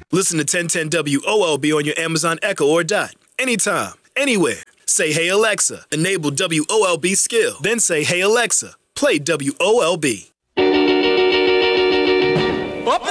Listen to 1010 WOLB on your Amazon Echo or Dot. Anytime, anywhere. Say, hey, Alexa, enable WOLB skill. Then say, hey, Alexa, play WOLB.